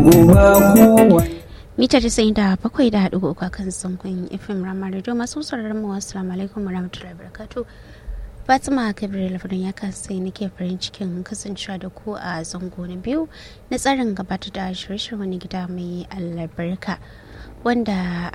mita 97.3 kan zangon FM Rama Radio masu sauraron mu assalamu alaikum warahmatullahi wabarakatuh. Fatima Kabir Labarin ya kasance nake farin cikin kasancewa da ku a zango na biyu na tsarin gabatar da shirye-shiryen wani gida mai albarka wanda